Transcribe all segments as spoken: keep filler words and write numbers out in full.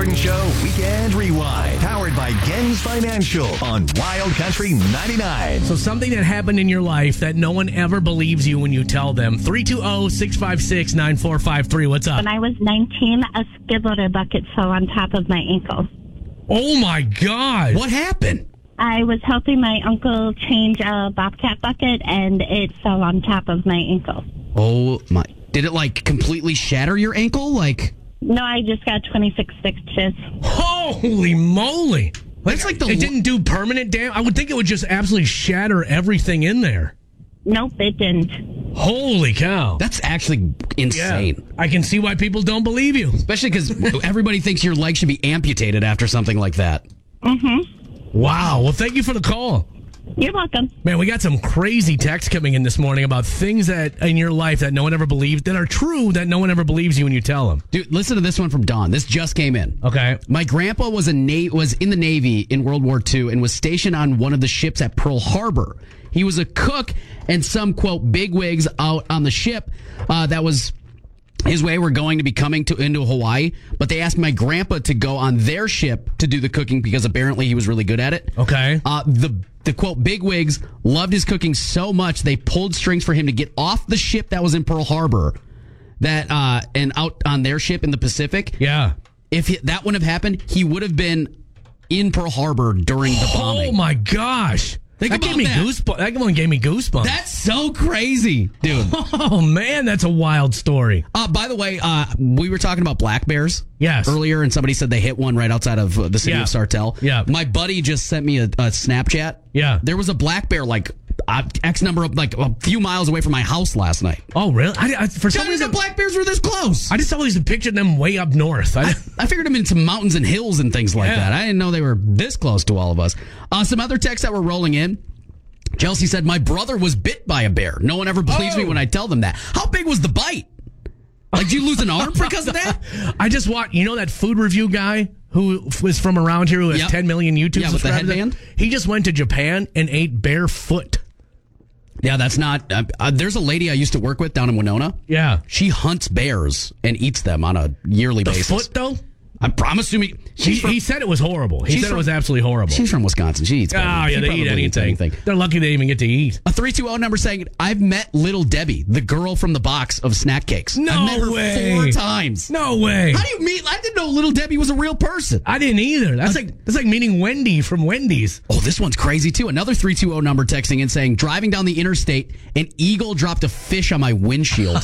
Jordan Show Weekend Rewind. Powered by Gens Financial on Wild Country ninety-nine. So something that happened in your life that no one ever believes you when you tell them. three two zero, six five six, nine four five three. What's up? When I was nineteen, a skid loader bucket fell on top of my ankle. Oh, my God. What happened? I was helping my uncle change a Bobcat bucket, and it fell on top of my ankle. Oh, my. Did it, like, completely shatter your ankle? Like... No, I just got twenty-six stitches. Holy moly. That's like the... It didn't do permanent damage? I would think it would just absolutely shatter everything in there. Nope, it didn't. Holy cow. That's actually insane. Yeah, I can see why people don't believe you. Especially because everybody thinks your leg should be amputated after something like that. Mm-hmm. Wow. Well, thank you for the call. You're welcome. Man, we got some crazy texts coming in this morning about things that in your life that no one ever believes, that are true, that no one ever believes you when you tell them. Dude, listen to this one from Dawn. This just came in. Okay. My grandpa was a na- was in the Navy in World War Two and was stationed on one of the ships at Pearl Harbor. He was a cook, and some, quote, bigwigs out on the ship uh, that was his way were going to be coming to into Hawaii, but they asked my grandpa to go on their ship to do the cooking because apparently he was really good at it. Okay. Uh, the the quote bigwigs loved his cooking so much they pulled strings for him to get off the ship that was in Pearl Harbor, that uh, and out on their ship in the Pacific. Yeah. If he, that wouldn't have happened, he would have been in Pearl Harbor during the bombing. Oh my gosh. Think that about gave me that. goosebumps. That one gave me goosebumps. That's so crazy, dude. Oh, man, that's a wild story. Uh, by the way, uh, we were talking about black bears yes. earlier, and somebody said they hit one right outside of uh, the city yeah. of Sartell. Yeah. My buddy just sent me a, a Snapchat. Yeah. There was a black bear like uh, X number of like a few miles away from my house last night. Oh, really? I, I, for some Some reason, black bears were this close. I just always pictured them way up north. I, I, I figured them in some mountains and hills and things like Yeah. that. I didn't know they were this close to all of us. Uh, some other texts that were rolling in. Chelsea said, my brother was bit by a bear. No one ever believes Oh. me when I tell them that. How big was the bite? Like, did you lose an arm because of that? I just watched, you know that food review guy who was from around here who has Yep. ten million YouTube Yeah, with the subscribers? headband? He just went to Japan and ate barefoot. Yeah, that's not... Uh, uh, there's a lady I used to work with down in Winona. Yeah. She hunts bears and eats them on a yearly The basis. foot, though? I'm, I'm assuming... He, She's from, he said it was horrible. He She's said from- it was absolutely horrible. she's from Wisconsin. She eats Oh, bears. yeah, She they probably eat eats anything. They're lucky they even get to eat. A three two zero number saying, I've met Little Debbie, the girl from the box of snack cakes. No I've met her way. four times. No way. How do you meet? I didn't know Little Debbie was a real person. I didn't either. That's like that's like meeting Wendy from Wendy's. Oh, this one's crazy, too. Another three two zero number texting in saying, driving down the interstate, an eagle dropped a fish on my windshield.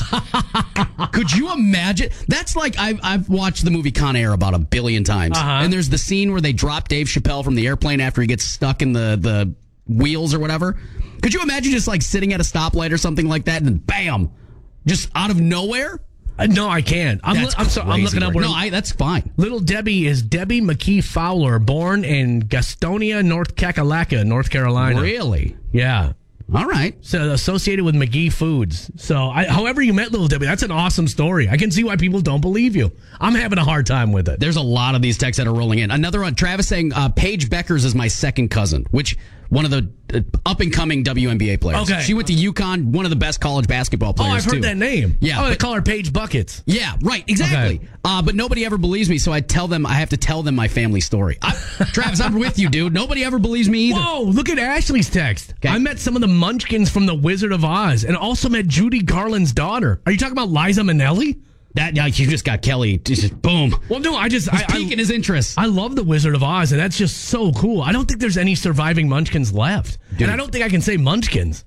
Could you imagine? That's like, I've, I've watched the movie Con Air about a billion times. Uh-huh. And there's the scene where they drop Dave Chappelle from the airplane after he gets stuck in the, the wheels or whatever. Could you imagine just like sitting at a stoplight or something like that and then bam, just out of nowhere? Uh, no, I can't. I'm, That's I'm, so, I'm crazy looking up work. where No, I, that's fine. Little Debbie is Debbie McKee Fowler, born in Gastonia, North Kakalaka, North Carolina. Really? Yeah. All right. So associated with McGee Foods. So, I, however you met Little Debbie, that's an awesome story. I can see why people don't believe you. I'm having a hard time with it. There's a lot of these texts that are rolling in. Another one, Travis saying, uh, Paige Beckers is my second cousin, which one of the uh, up-and-coming W N B A players. Okay. She went to UConn, one of the best college basketball Oh, players, I've heard too. that name. Yeah. Oh, they but- call her Paige Buckets. Yeah, right, exactly. Okay. Uh, but nobody ever believes me, so I tell them, I have to tell them my family story. I, Travis, I'm with you, dude. Nobody ever believes me either. Whoa, look at Ashley's text. Okay. I met some of the Munchkins from The Wizard of Oz and also met Judy Garland's daughter. Are you talking about Liza Minnelli? That, yeah, you just got Kelly, just boom. Well, no, I just... He's I, piquing I, his interest. I love The Wizard of Oz, and that's just so cool. I don't think there's any surviving Munchkins left. Dude. And I don't think I can say Munchkins.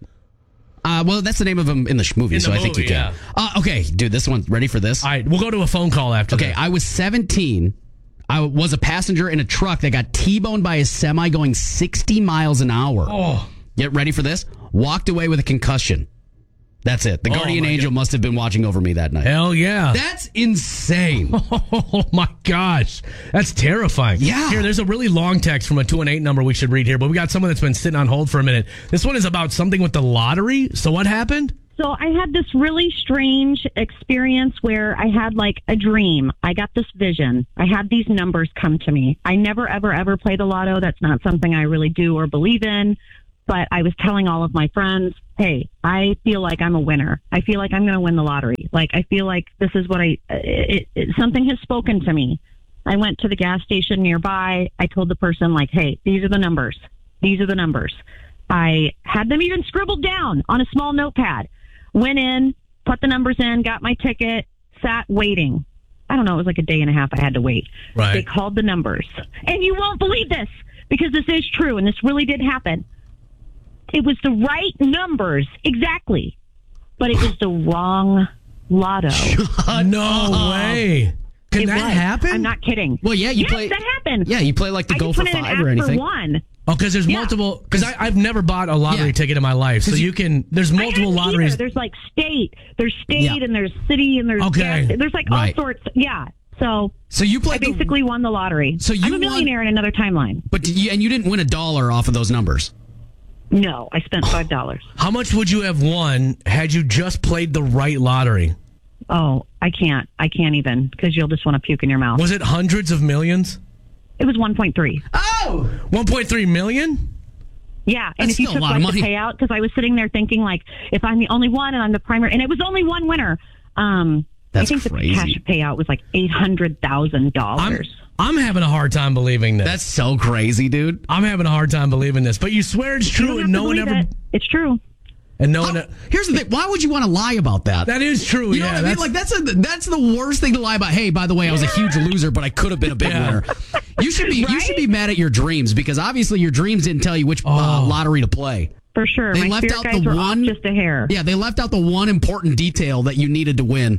Uh, well, that's the name of him in the sh- movie, In the so I think you movie, can. yeah. Uh, okay, dude, this one, ready for this? All right, we'll go to a phone call after Okay, this. I was seventeen. I was a passenger in a truck that got T-boned by a semi going sixty miles an hour. Oh. Get ready for this? Walked away with a concussion. That's it. The Oh, guardian my angel God. must have been watching over me that night. Hell yeah. That's insane. Oh my gosh. That's terrifying. Yeah. Here, there's a really long text from a two one eight number we should read here, but we got someone that's been sitting on hold for a minute. This one is about something with the lottery. So what happened? So I had this really strange experience where I had like a dream. I got this vision. I had these numbers come to me. I never, ever, ever play the lotto. That's not something I really do or believe in. But I was telling all of my friends, hey, I feel like I'm a winner. I feel like I'm going to win the lottery. Like, I feel like this is what I, it, it, something has spoken to me. I went to the gas station nearby. I told the person, like, hey, these are the numbers. These are the numbers. I had them even scribbled down on a small notepad. Went in, put the numbers in, got my ticket, sat waiting. I don't know, it was like a day and a half I had to wait. Right. They called the numbers. And you won't believe this, because this is true, and this really did happen. It was the right numbers, exactly, but it was the wrong lotto. No way. Can It that was. happen? I'm not kidding. Well, yeah, you yes, play. that happened. Yeah, you play like the I go just for went in and five or asked anything. for one. Oh, because there's Yeah. multiple. Because I've never bought a lottery Yeah. ticket in my life, so you can. There's multiple I haven't lotteries. either. There's like state, there's state, Yeah. and there's city, and there's Okay. gas, there's like Right. all sorts. Yeah. So So you I played the, basically won the lottery. So you I'm a won- millionaire in another timeline. but you, and you didn't win a dollar off of those numbers. No, I spent five dollars. How much would you have won had you just played the right lottery? Oh, I can't. I can't even, because you'll just want to puke in your mouth. Was it hundreds of millions? It was one point three. Oh, one point three million? Yeah, and That's if you still a took lot of like the money. payout, because I was sitting there thinking, like, if I'm the only one and I'm the primary, and it was only one winner. Um, That's I think crazy. the cash payout was like eight hundred thousand I'm, dollars. I'm having a hard time believing this. that's so crazy, dude. I'm having a hard time believing this. But you swear it's true, and no one ever. It. It's true. And no one. How- here's the thing: why would you want to lie about that? That is true. You know yeah, what I mean? that's- Like that's a that's the worst thing to lie about. Hey, by the way, I was a huge loser, but I could have been a big Yeah. winner. You should be you Right? should be mad at your dreams, because obviously your dreams didn't tell you which uh, Oh. lottery to play. For sure. They My left spirit out guides the were one- off just a hair. Yeah, they left out the one important detail that you needed to win.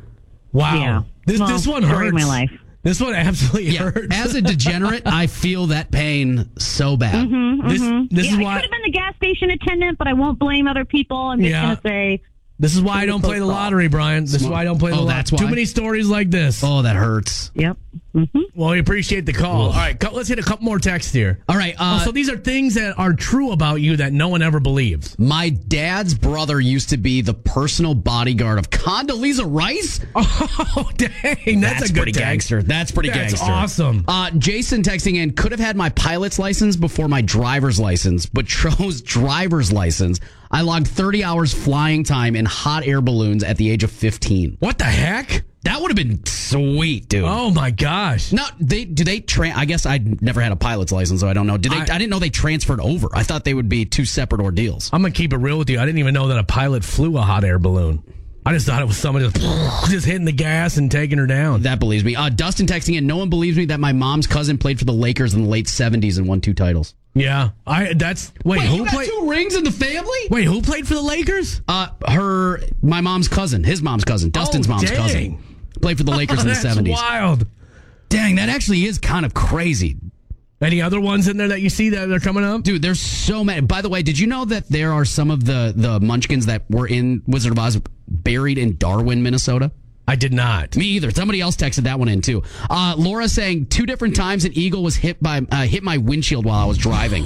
wow. Yeah. This Well, this one story hurts. of my life. This one absolutely Yeah, hurts. as a degenerate, I feel that pain so bad. this this yeah, is I why could have been the gas station attendant, but I won't blame other people. I'm just Yeah. going to say, this is why I don't play the lottery, Brian. This is why I don't play the Oh, lottery. that's Too why? many stories like this. Oh, that hurts. yep. Mm-hmm. Well, we appreciate the call. All right, co- let's hit a couple more texts here. All right. Uh, Oh, so these are things that are true about you that no one ever believes. my dad's brother used to be the personal bodyguard of Condoleezza Rice. Oh, dang. That's, a good pretty text. gangster. That's pretty That's gangster. awesome. Uh, Jason texting in, could have had my pilot's license before my driver's license, but chose driver's license. I logged thirty hours flying time in hot air balloons at the age of fifteen. What the heck? That would have been sweet, dude. Oh, my gosh. Now, they do they? Tra- I guess I never had a pilot's license, so I don't know. Did they? I, I- didn't know they transferred over. I thought they would be two separate ordeals. I'm going to keep it real with you. I didn't even know that a pilot flew a hot air balloon. I just thought it was somebody just, just hitting the gas and taking her down. That believes me. Uh, Dustin texting in, no one believes me that my mom's cousin played for the Lakers in the late seventies and won two titles. Yeah. I that's wait, who played two rings in the family? Wait, who played for the Lakers? Uh, her, my mom's cousin, his mom's cousin, Dustin's Oh, mom's dang. cousin, played for the Lakers in the That's seventies. wild. Dang, that actually is kind of crazy. Any other ones in there that you see that are coming up? Dude, there's so many. By the way, did you know that there are some of the, the Munchkins that were in Wizard of Oz buried in Darwin, Minnesota? I did not. Me either. Somebody else texted that one in too. Uh, Laura saying two different times an eagle was hit by uh, hit my windshield while I was driving.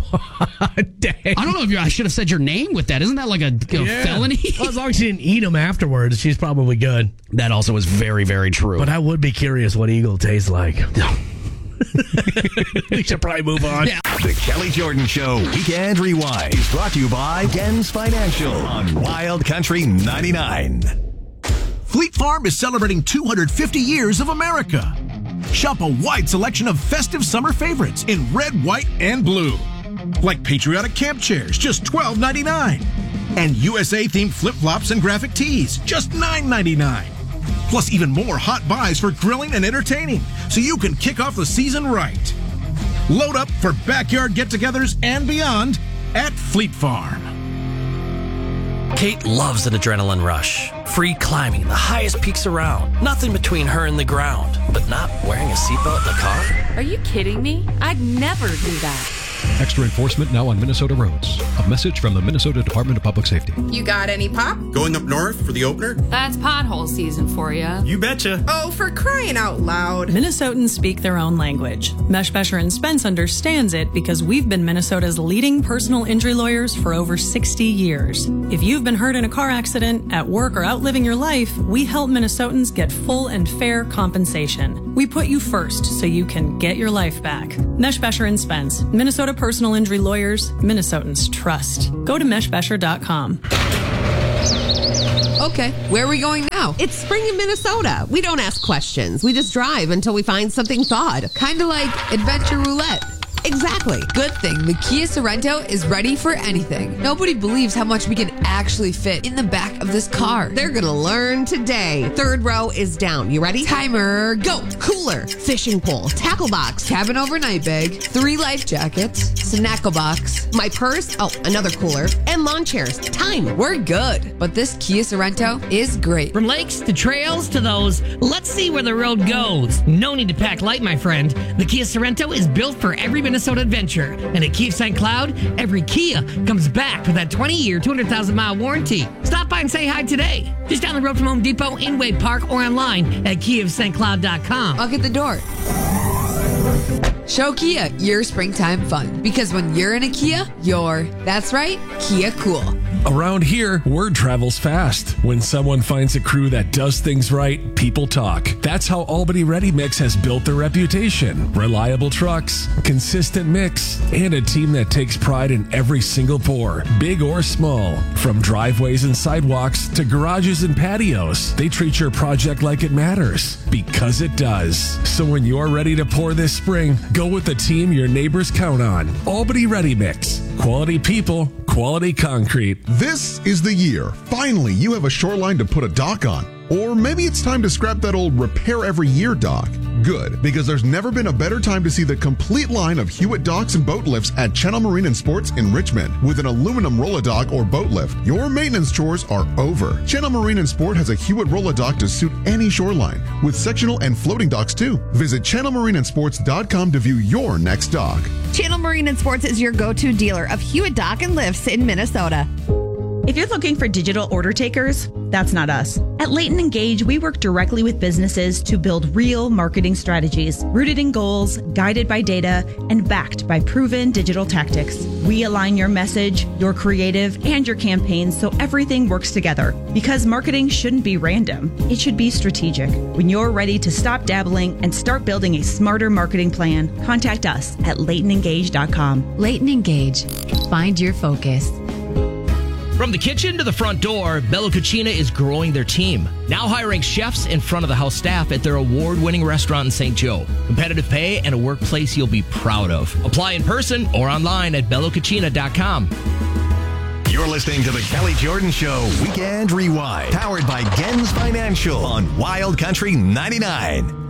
Dang. I don't know if you, I should have said your name with that. Isn't that like a, a Yeah. felony? Well, as long as she didn't eat them afterwards, she's probably good. That also is very, very true. But I would be curious what eagle tastes like. We should probably move on. Yeah. The Kelly Jordan Show Weekend Rewind is brought to you by Gens Financial on Wild Country ninety-nine. Fleet Farm is celebrating two hundred fifty years of America. Shop a wide selection of festive summer favorites in red, white, and blue. Like patriotic camp chairs, just twelve ninety-nine. And U S A-themed flip-flops and graphic tees, just nine ninety-nine. Plus even more hot buys for grilling and entertaining, so you can kick off the season right. Load up for backyard get-togethers and beyond at Fleet Farm. Kate loves an adrenaline rush. Free climbing the highest peaks around. Nothing between her and the ground. But not wearing a seatbelt in the car? Are you kidding me? I'd never do that. Extra enforcement now on Minnesota roads. A message from the Minnesota Department of Public Safety. You got any pop? Going up north for the opener? That's pothole season for you. You betcha. Oh, for crying out loud. Minnesotans speak their own language. Mesh Besher and Spence understands it because we've been Minnesota's leading personal injury lawyers for over sixty years. If you've been hurt in a car accident, at work, or out living your life, we help Minnesotans get full and fair compensation. We put you first so you can get your life back. Mesh Besher and Spence, Minnesota personal injury lawyers, Minnesotans trust. Go to mesh besher dot com. Okay, where are we going now? It's spring in Minnesota. We don't ask questions. We just drive until we find something thawed. Kind of like Adventure Roulette. Exactly. Good thing the Kia Sorento is ready for anything. Nobody believes how much we can actually fit in the back of this car. They're going to learn today. Third row is down. You ready? Timer, go. Cooler, fishing pole, tackle box, cabin overnight bag, three life jackets, snackle box, my purse, oh, another cooler, and lawn chairs. Time. We're good. But this Kia Sorento is great. From lakes to trails to those, let's see where the road goes. No need to pack light, my friend. The Kia Sorento is built for every Minnesota adventure. And at Kia Saint Cloud, every Kia comes back with that twenty-year, two hundred thousand mile warranty. Stop by and say hi today. Just down the road from Home Depot, in Wade Park, or online at kia of st cloud dot com. I'll get the door. Show Kia your springtime fun. Because when you're in a Kia, you're, that's right, Kia cool. Around here, word travels fast. When someone finds a crew that does things right, people talk. That's how Albany Ready Mix has built their reputation. Reliable trucks, consistent mix, and a team that takes pride in every single pour, big or small. From driveways and sidewalks to garages and patios, they treat your project like it matters, because it does. So when you're ready to pour this spring, go with the team your neighbors count on. Albany Ready Mix. Quality people, quality concrete. This is the year. Finally, you have a shoreline to put a dock on. Or maybe it's time to scrap that old repair every year dock. Good, because there's never been a better time to see the complete line of Hewitt docks and boat lifts at Channel Marine and Sports in Richmond. With an aluminum roll-a-dock or boat lift, your maintenance chores are over. Channel Marine and Sport has a Hewitt roll-a-dock to suit any shoreline, with sectional and floating docks too. Visit channel marine and sports dot com to view your next dock. Channel Marine and Sports is your go-to dealer of Hewitt dock and lifts in Minnesota. If you're looking for digital order takers, that's not us. At Leighton Engage, we work directly with businesses to build real marketing strategies, rooted in goals, guided by data, and backed by proven digital tactics. We align your message, your creative, and your campaigns so everything works together. Because marketing shouldn't be random. It should be strategic. When you're ready to stop dabbling and start building a smarter marketing plan, contact us at leighton engage dot com. Leighton Engage. Find your focus. From the kitchen to the front door, Bello Cucina is growing their team. Now hiring chefs and front-of-the-house staff at their award-winning restaurant in Saint Joe. Competitive pay and a workplace you'll be proud of. Apply in person or online at bello cucina dot com. You're listening to the Kelly Jordan Show Weekend Rewind, powered by Gens Financial on Wild Country ninety-nine.